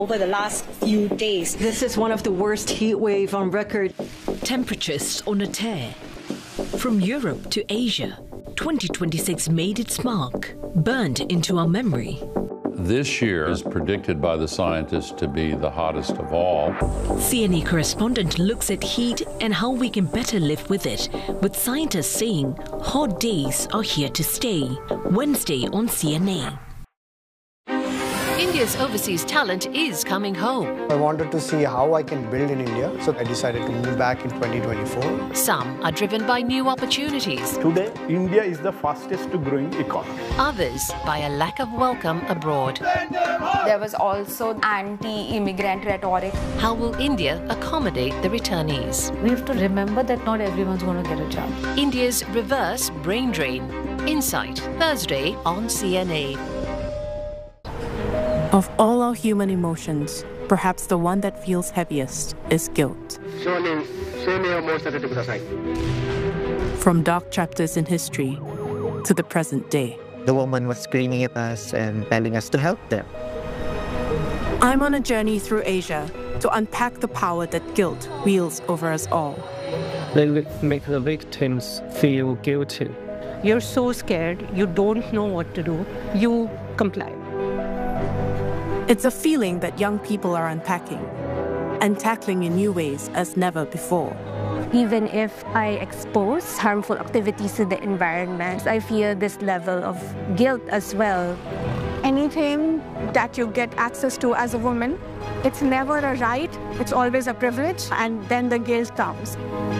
over the last few days. This is one of the worst heat wave on record. Temperatures on a tear. From Europe to Asia, 2026 made its mark, burned into our memory. This year is predicted by the scientists to be the hottest of all. CNA correspondent looks at heat and how we can better live with it, with scientists saying hot days are here to stay. Wednesday on CNA. India's overseas talent is coming home. I wanted to see how I can build in India, so I decided to move back in 2024. Some are driven by new opportunities. Today, India is the fastest growing economy. Others by a lack of welcome abroad. There was also anti-immigrant rhetoric. How will India accommodate the returnees? We have to remember that not everyone's going to get a job. India's reverse brain drain. Insight, Thursday on CNA. Of all our human emotions, perhaps the one that feels heaviest is guilt. From dark chapters in history to the present day. The woman was screaming at us and telling us to help them. I'm on a journey through Asia to unpack the power that guilt wields over us all. They make the victims feel guilty. You're so scared, you don't know what to do, you comply. It's a feeling that young people are unpacking and tackling in new ways as never before. Even if I expose harmful activities to the environment, I feel this level of guilt as well. Anything that you get access to as a woman, it's never a right, it's always a privilege, and then the guilt comes.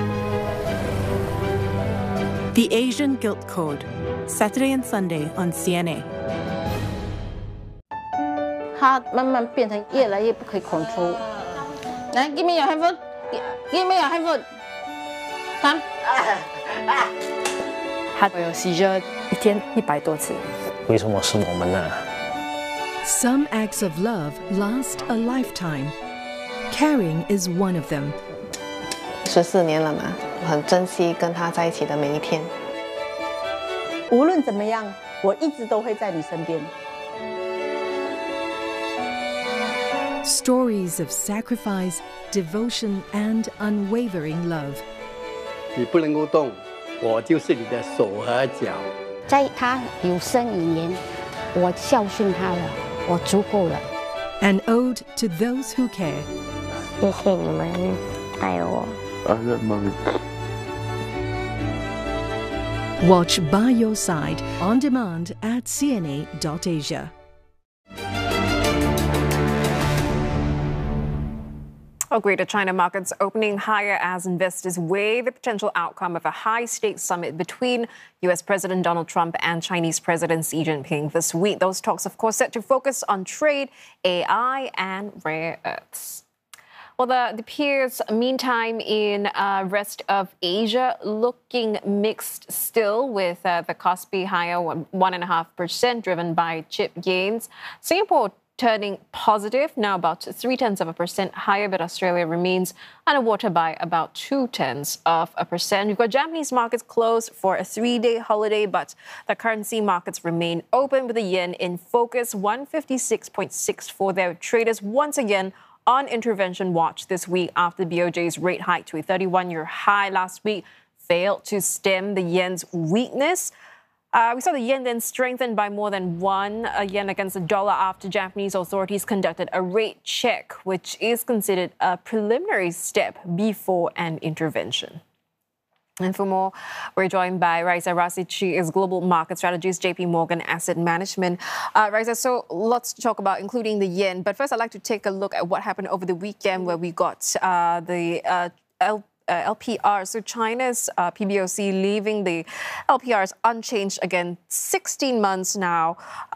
The Asian Guilt Code, Saturday and Sunday on CNA. 它慢慢变成越来越不可以 control。来 ，give me your handphone， give me your handphone。看。 他有 seizure 一天100多次。 为什么是我们呢？ Some acts of love last a lifetime. Caring is one of them. 14年了嘛，很珍惜跟他在一起的每一天。 无论怎么样，我一直都会在你身边。 Stories of sacrifice, devotion, and unwavering love. 你不能够动，我就是你的手和脚。 在他有生以年，我孝顺他了，我足够了。 An ode to those who care. 谢谢你们爱我。 Watch By Your Side on demand at cna.asia. Greater China markets opening higher as investors weigh the potential outcome of a high-stakes summit between U.S. President Donald Trump and Chinese President Xi Jinping this week. Those talks, of course, set to focus on trade, AI, and rare earths. Well, the peers, meantime, in rest of Asia, looking mixed still, with the Kospi higher 1.5%, driven by chip gains. Singapore turning positive, now about 0.3% higher, but Australia remains underwater by about 0.2%. We've got Japanese markets closed for a 3-day holiday, but the currency markets remain open with the yen in focus, 156.64. Their traders once again on intervention watch this week after BOJ's rate hike to a 31-year high last week failed to stem the yen's weakness. We saw the yen then strengthened by more than 1 yen against the dollar after Japanese authorities conducted a rate check, which is considered a preliminary step before an intervention. And for more, we're joined by Raisa Rashid. She is Global Market Strategist, JP Morgan Asset Management. Raisa, so lots to talk about, including the yen. But first, I'd like to take a look at what happened over the weekend, where we got the LPR. So China's PBOC leaving the LPRs unchanged again, 16 months now.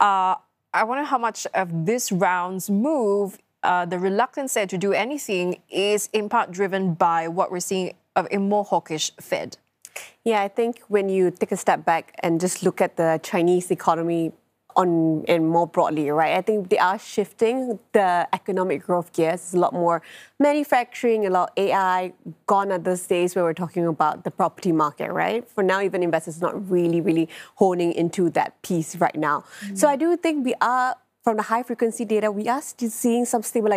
I wonder how much of this round's move, the reluctance there to do anything, is in part driven by what we're seeing of a more hawkish Fed. Yeah, I think when you take a step back and just look at the Chinese economy and more broadly, right? I think they are shifting the economic growth gears. It's a lot more manufacturing, a lot of AI, gone are those days where we're talking about the property market, right? For now, even investors are not really honing into that piece right now. So I do think we are, from the high frequency data, we are still seeing some stabilization.